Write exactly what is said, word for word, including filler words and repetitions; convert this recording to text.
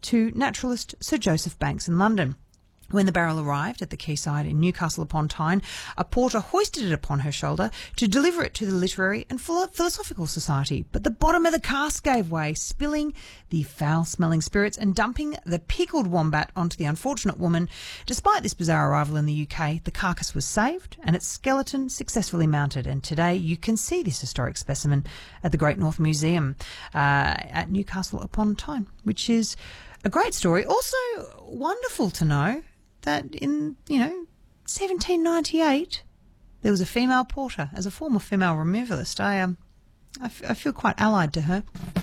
to naturalist Sir Joseph Banks in London. When the barrel arrived at the quayside in Newcastle upon Tyne, a porter hoisted it upon her shoulder to deliver it to the Literary and Philosophical Society. But the bottom of the cask gave way, spilling the foul-smelling spirits and dumping the pickled wombat onto the unfortunate woman. Despite this bizarre arrival in the U K, the carcass was saved and its skeleton successfully mounted. And today you can see this historic specimen at the Great North Museum uh, at Newcastle upon Tyne, which is a great story. Also wonderful to know that in, you know, seventeen ninety-eight, there was a female porter. As a former female removalist, I, um, I, f- I feel quite allied to her.